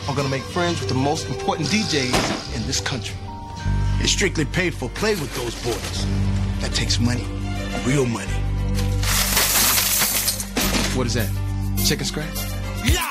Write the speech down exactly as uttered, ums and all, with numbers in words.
are gonna make friends with the most important D Js in this country. It's strictly paid for play with those boys. That takes money, real money. What is that? Chicken scratch?